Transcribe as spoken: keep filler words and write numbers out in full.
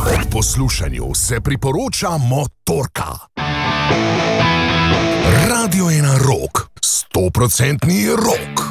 Ob poslušanju se priporoča motorka. Radio je na rok, stoprocentni rok.